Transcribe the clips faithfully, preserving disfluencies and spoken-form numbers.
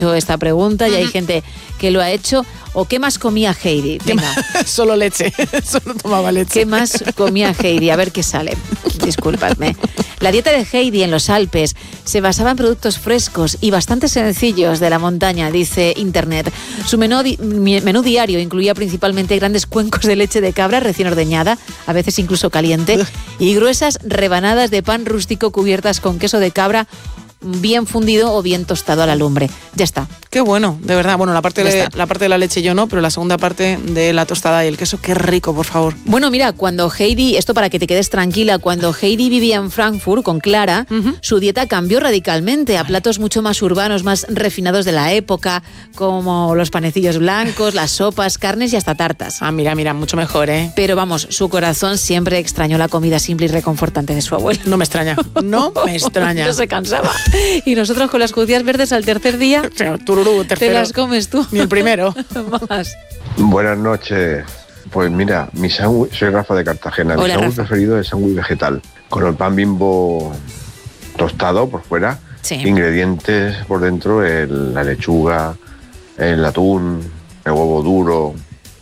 esta pregunta y hay gente que lo ha hecho. ¿O qué más comía Heidi? Venga. Solo leche, solo tomaba leche. ¿Qué más comía Heidi? A ver qué sale. Disculpadme. La dieta de Heidi en los Alpes se basaba en productos frescos y bastante sencillos de la montaña, dice Internet. Su menú, di- menú diario incluía principalmente grandes cuencos de leche de cabra recién ordeñada, a veces incluso caliente, y gruesas rebanadas de pan rústico cubiertas con queso de cabra bien fundido o bien tostado a la lumbre. Ya está. Qué bueno, de verdad. Bueno, la parte, Ya de, está. la parte de la leche yo no, pero la segunda parte de la tostada y el queso, qué rico, por favor. Bueno, mira, cuando Heidi, esto para que te quedes tranquila, cuando Heidi vivía en Frankfurt con Clara, uh-huh. su dieta cambió radicalmente a platos mucho más urbanos, más refinados de la época, como los panecillos blancos, las sopas, carnes y hasta tartas. Ah, mira, mira, mucho mejor, ¿eh? Pero vamos, su corazón siempre extrañó la comida simple y reconfortante de su abuela. No me extraña, no me extraña. No se cansaba. Y nosotros con las judías verdes al tercer día, tururú, tercero, te las comes tú. Ni el primero. Más. Buenas noches. Pues mira, mi sándwich, soy Rafa de Cartagena. Hola, mi sándwich Rafa. preferido es el sándwich vegetal, con el pan Bimbo tostado por fuera, Sí. ingredientes por dentro, el- la lechuga, el atún, el huevo duro,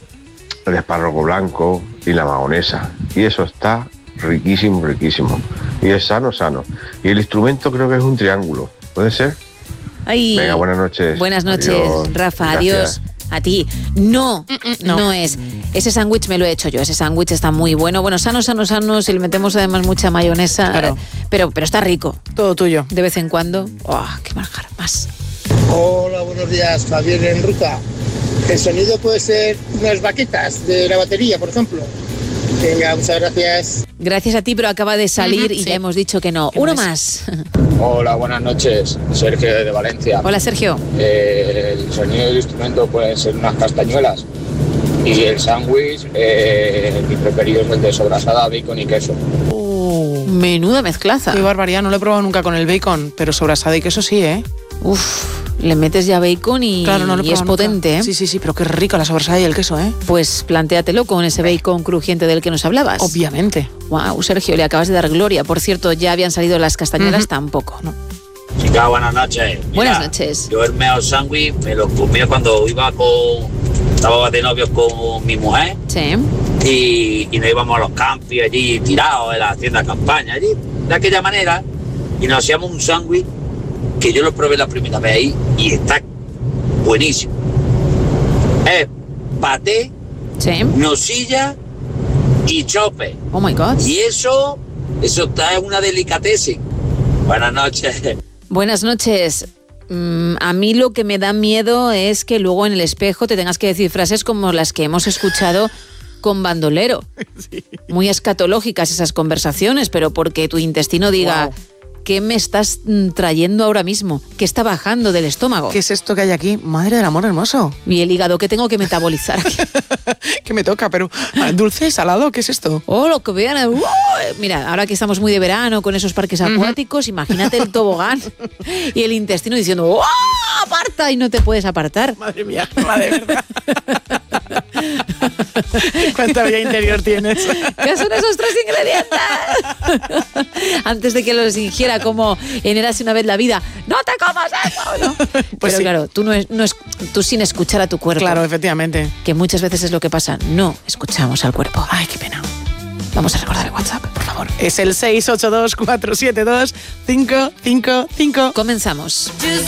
el espárrago blanco y la mayonesa. Y eso está riquísimo, riquísimo. Y es sano, sano. Y el instrumento creo que es un triángulo. ¿Puede ser? Ay, Venga, buenas noches. Buenas noches, Adiós. Rafa, Gracias. adiós. A ti. No, no, no es. Ese sándwich me lo he hecho yo. Ese sándwich está muy bueno. Bueno, sano, sano, sano. Si le metemos además mucha mayonesa. Claro. Pero, pero está rico. Todo tuyo. De vez en cuando. ¡Oh, qué manjar! Más. Hola, buenos días, Javier en ruta. El sonido puede ser unas baquetas de la batería, por ejemplo. Venga, muchas gracias. Gracias a ti, pero acaba de salir Ujú, y sí. ya hemos dicho que no. ¿Qué Uno más? más. Hola, buenas noches. Sergio de Valencia. Hola, Sergio. Eh, el sonido del instrumento pueden ser unas castañuelas. Y el sándwich, eh, mi preferido es el de sobrasada, bacon y queso. Oh, Menuda mezclaza. qué barbaridad, no lo he probado nunca con el bacon, pero sobrasada y queso sí, ¿eh? Uf, le metes ya bacon y, Claro, no lo he y es probado nunca. potente, ¿eh? Sí, sí, sí, pero qué rico la sobrasada y el queso, ¿eh? Pues plantéatelo con ese bacon crujiente del que nos hablabas. Obviamente. Wow, Sergio, le acabas de dar gloria. Por cierto, ya habían salido las castañuelas, Ujú. tampoco. No. Chica, buenas noches. Mira, Buenas noches. Yo el mejor sándwich me lo comía cuando iba con... Estaba de novios con mi mujer Sí. y, y nos íbamos a los campos allí tirados en la hacienda campaña, allí, de aquella manera, y nos hacíamos un sándwich que yo lo probé la primera vez ahí y está buenísimo. Es paté, Sí. nocilla y chope. Oh my God. Y eso, eso está en una delicatessen. Buenas noches. Buenas noches. Mm, a mí lo que me da miedo es que luego en el espejo te tengas que decir frases como las que hemos escuchado con Bandolero. Sí. Muy escatológicas esas conversaciones, pero porque tu intestino diga, Wow. ¿qué me estás mm, trayendo ahora mismo? ¿Qué está bajando del estómago? ¿Qué es esto que hay aquí? Madre del amor hermoso. Y el hígado, ¿qué tengo que metabolizar aquí? ¿Qué me toca? Pero ah, dulce, salado, ¿qué es esto? Oh, lo que vean. ¡Uh! Mira, ahora que estamos muy de verano con esos parques acuáticos, imagínate el tobogán y el intestino diciendo, ¡oh, aparta! Y no te puedes apartar. Madre mía, madre verdad. ¿Cuánta vida interior tienes? ¿Qué son esos tres ingredientes? Antes de que los ingiera como en Érase una vez la vida, ¡no te comas eso! ¿no? Pues Pero sí. claro, tú, no es, no es, tú sin escuchar a tu cuerpo, Claro, efectivamente. que muchas veces es lo que pasa, no escuchamos al cuerpo. Ay, qué pena. Vamos a recordar el WhatsApp, por favor. Es el seis ocho dos, cuatro siete dos, cinco cinco cinco. Comenzamos.